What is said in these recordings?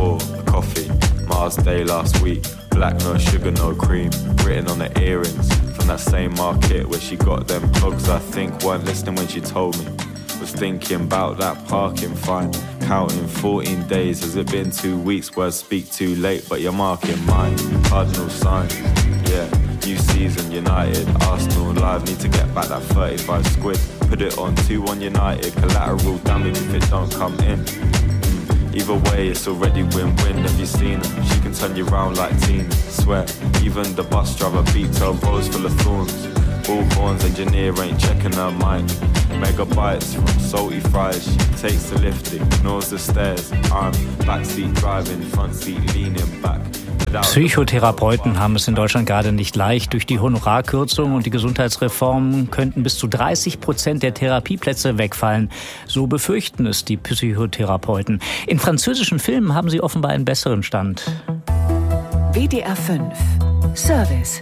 for a coffee. Mars Day last week, black no sugar, no cream, written on the earrings from that same market where she got them plugs I think weren't listening when she told me. Was thinking about that parking fine, counting 14 days, has it been 2 weeks? Words speak too late, but you're marking mine. Cardinal sign, yeah, new season, United, Arsenal live, need to get back that 35 squid, put it on 2-1 United, collateral damage if it don't come in. Either way, it's already win-win. Have you seen her? She can turn you round like Tina. Swear, even the bus driver beats her rose full of thorns. Bullhorns, engineer ain't checking her mic. Megabytes from salty fries. She takes the lift, ignores the stairs. I'm backseat driving, front seat leaning back. Psychotherapeuten haben es in Deutschland gerade nicht leicht. Durch die Honorarkürzung und die Gesundheitsreform könnten bis zu 30% der Therapieplätze wegfallen. So befürchten es die Psychotherapeuten. In französischen Filmen haben sie offenbar einen besseren Stand. WDR 5 Service.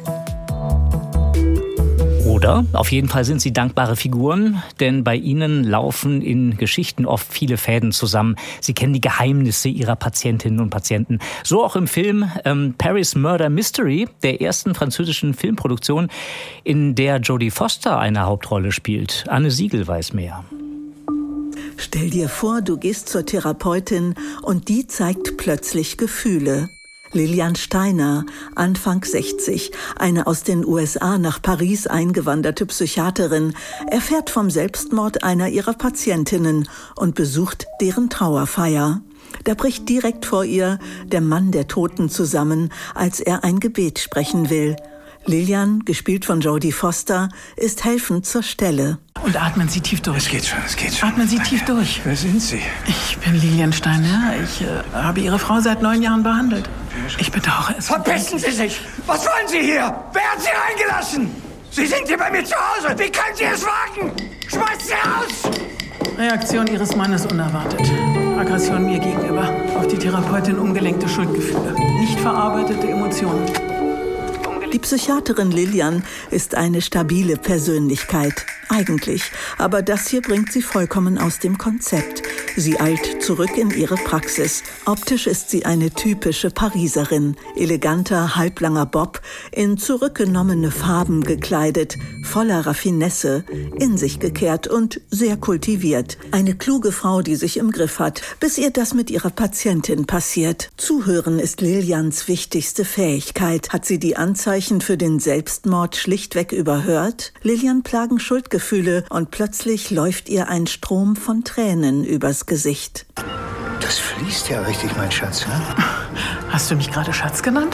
Oder auf jeden Fall sind sie dankbare Figuren, denn bei ihnen laufen in Geschichten oft viele Fäden zusammen. Sie kennen die Geheimnisse ihrer Patientinnen und Patienten. So auch im Film Paris Murder Mystery, der ersten französischen Filmproduktion, in der Jodie Foster eine Hauptrolle spielt. Anne Siegel weiß mehr. Stell dir vor, du gehst zur Therapeutin und die zeigt plötzlich Gefühle. Lilian Steiner, Anfang 60, eine aus den USA nach Paris eingewanderte Psychiaterin, erfährt vom Selbstmord einer ihrer Patientinnen und besucht deren Trauerfeier. Da bricht direkt vor ihr der Mann der Toten zusammen, als er ein Gebet sprechen will. Lilian, gespielt von Jodie Foster, ist helfend zur Stelle. Und atmen Sie tief durch. Es geht schon. Atmen Sie tief durch. Wer sind Sie? Ich bin Lilian Steiner. Ich habe Ihre Frau seit 9 Jahren behandelt. Ich bedauere es. Verpissen Sie sich! Was wollen Sie hier? Wer hat Sie reingelassen? Sie sind hier bei mir zu Hause. Wie können Sie es wagen? Schmeißt Sie raus! Reaktion Ihres Mannes unerwartet. Aggression mir gegenüber. Auf die Therapeutin umgelenkte Schuldgefühle. Nicht verarbeitete Emotionen. Die Psychiaterin Lilian ist eine stabile Persönlichkeit. Eigentlich. Aber das hier bringt sie vollkommen aus dem Konzept. Sie eilt zurück in ihre Praxis. Optisch ist sie eine typische Pariserin. Eleganter, halblanger Bob, in zurückgenommene Farben gekleidet, voller Raffinesse, in sich gekehrt und sehr kultiviert. Eine kluge Frau, die sich im Griff hat, bis ihr das mit ihrer Patientin passiert. Zuhören ist Lilians wichtigste Fähigkeit. Hat sie die Anzeichen für den Selbstmord schlichtweg überhört? Lilian plagen Schuldgefühle und plötzlich läuft ihr ein Strom von Tränen übers Gesicht. Das fließt ja richtig, mein Schatz, ne? Hast du mich gerade Schatz genannt?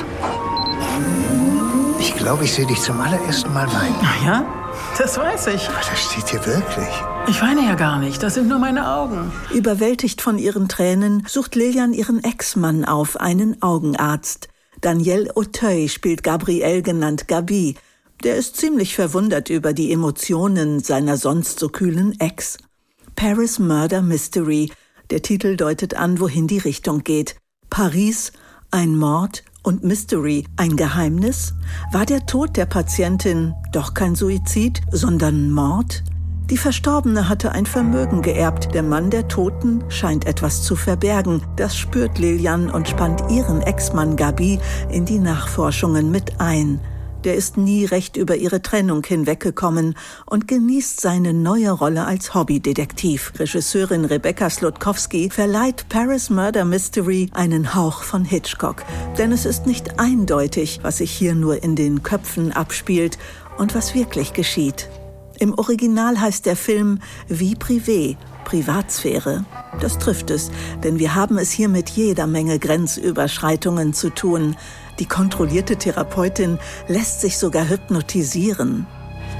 Ich glaube, ich sehe dich zum allerersten Mal weinen. Ach ja, das weiß ich. Aber das steht hier wirklich. Ich weine ja gar nicht, das sind nur meine Augen. Überwältigt von ihren Tränen sucht Lilian ihren Ex-Mann auf, einen Augenarzt. Daniel Auteuil spielt Gabriel, genannt Gabi. Der ist ziemlich verwundert über die Emotionen seiner sonst so kühlen Ex. Paris Murder Mystery. Der Titel deutet an, wohin die Richtung geht. Paris, ein Mord und Mystery, ein Geheimnis? War der Tod der Patientin doch kein Suizid, sondern Mord? Die Verstorbene hatte ein Vermögen geerbt. Der Mann der Toten scheint etwas zu verbergen. Das spürt Lilian und spannt ihren Ex-Mann Gabi in die Nachforschungen mit ein. Der ist nie recht über ihre Trennung hinweggekommen und genießt seine neue Rolle als Hobbydetektiv. Regisseurin Rebecca Slotkowski verleiht Paris Murder Mystery einen Hauch von Hitchcock. Denn es ist nicht eindeutig, was sich hier nur in den Köpfen abspielt und was wirklich geschieht. Im Original heißt der Film Vie privée, Privatsphäre. Das trifft es, denn wir haben es hier mit jeder Menge Grenzüberschreitungen zu tun. Die kontrollierte Therapeutin lässt sich sogar hypnotisieren.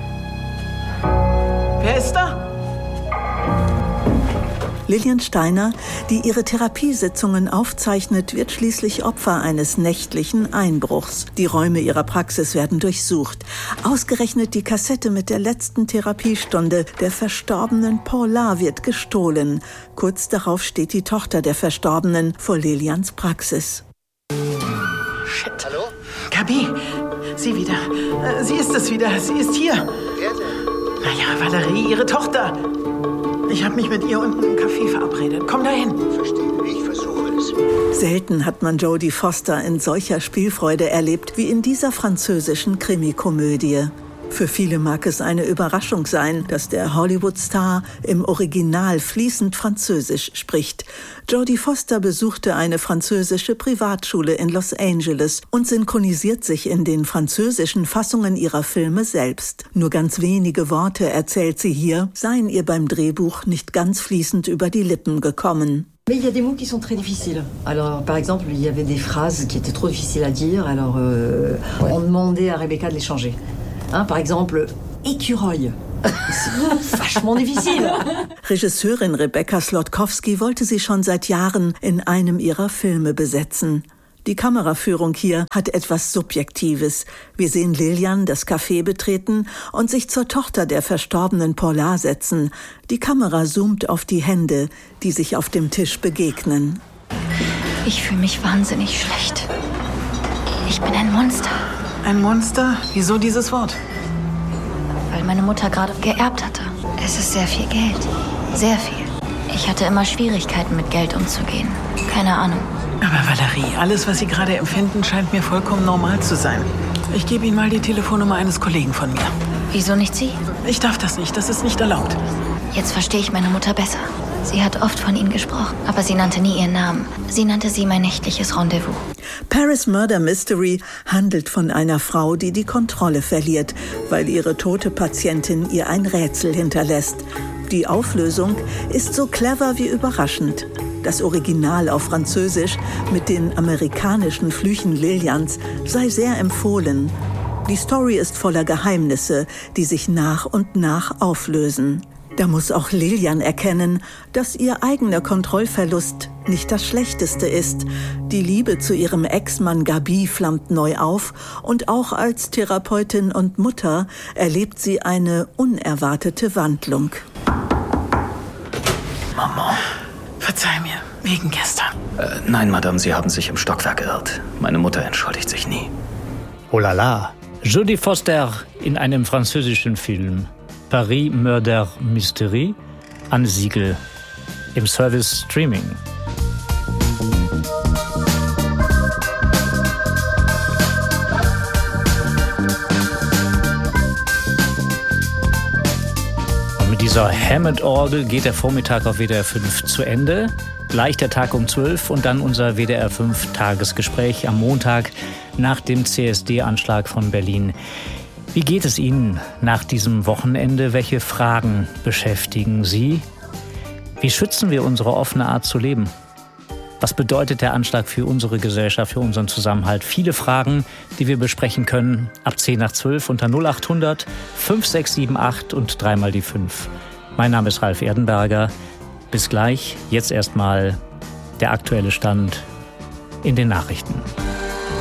Wer ist da? Lilian Steiner, die ihre Therapiesitzungen aufzeichnet, wird schließlich Opfer eines nächtlichen Einbruchs. Die Räume ihrer Praxis werden durchsucht. Ausgerechnet die Kassette mit der letzten Therapiestunde der verstorbenen Paula wird gestohlen. Kurz darauf steht die Tochter der Verstorbenen vor Lilians Praxis. Shit. Hallo? Gabi, sie wieder. Sie ist es wieder. Sie ist hier. Wer denn? Naja, Valerie, ihre Tochter. Ich habe mich mit ihr unten im Café verabredet. Komm dahin. Verstehe, ich versuche es. Selten hat man Jodie Foster in solcher Spielfreude erlebt wie in dieser französischen Krimikomödie. Für viele mag es eine Überraschung sein, dass der Hollywood-Star im Original fließend Französisch spricht. Jodie Foster besuchte eine französische Privatschule in Los Angeles und synchronisiert sich in den französischen Fassungen ihrer Filme selbst. Nur ganz wenige Worte, erzählt sie hier, seien ihr beim Drehbuch nicht ganz fließend über die Lippen gekommen. Mais il y a des mots qui sont très difficiles. Alors, par exemple, il y avait des phrases qui étaient trop difficiles à dire. Alors, on demandait à Rebecca de les changer. Par exemple, écureuil. C'est vachement difficile. Regisseurin Rebecca Slotkovski wollte sie schon seit Jahren in einem ihrer Filme besetzen. Die Kameraführung hier hat etwas Subjektives. Wir sehen Lilian das Café betreten und sich zur Tochter der verstorbenen Paula setzen. Die Kamera zoomt auf die Hände, die sich auf dem Tisch begegnen. Ich fühle mich wahnsinnig schlecht. Ich bin ein Monster. Ein Monster? Wieso dieses Wort? Weil meine Mutter gerade geerbt hatte. Es ist sehr viel Geld. Sehr viel. Ich hatte immer Schwierigkeiten, mit Geld umzugehen. Keine Ahnung. Aber Valerie, alles, was Sie gerade empfinden, scheint mir vollkommen normal zu sein. Ich gebe Ihnen mal die Telefonnummer eines Kollegen von mir. Wieso nicht Sie? Ich darf das nicht, das ist nicht erlaubt. Jetzt verstehe ich meine Mutter besser. Sie hat oft von Ihnen gesprochen, aber sie nannte nie Ihren Namen. Sie nannte sie mein nächtliches Rendezvous. Paris Murder Mystery handelt von einer Frau, die die Kontrolle verliert, weil ihre tote Patientin ihr ein Rätsel hinterlässt. Die Auflösung ist so clever wie überraschend. Das Original auf Französisch mit den amerikanischen Flüchen Lilians sei sehr empfohlen. Die Story ist voller Geheimnisse, die sich nach und nach auflösen. Da muss auch Lilian erkennen, dass ihr eigener Kontrollverlust nicht das Schlechteste ist. Die Liebe zu ihrem Ex-Mann Gabi flammt neu auf und auch als Therapeutin und Mutter erlebt sie eine unerwartete Wandlung. Maman. Verzeih mir, wegen gestern. Nein, Madame, Sie haben sich im Stockwerk geirrt. Meine Mutter entschuldigt sich nie. Oh la la. Jodie Foster in einem französischen Film. Paris Murder Mystery, Anne Siegel im Service Streaming. Und mit dieser Hammond-Orgel geht der Vormittag auf WDR 5 zu Ende. Gleich der Tag um 12 und dann unser WDR 5 Tagesgespräch am Montag nach dem CSD-Anschlag von Berlin. Wie geht es Ihnen nach diesem Wochenende? Welche Fragen beschäftigen Sie? Wie schützen wir unsere offene Art zu leben? Was bedeutet der Anschlag für unsere Gesellschaft, für unseren Zusammenhalt? Viele Fragen, die wir besprechen können ab 10 nach 12 unter 0800 5678 und 3 die 5. Mein Name ist Ralf Erdenberger. Bis gleich. Jetzt erstmal der aktuelle Stand in den Nachrichten.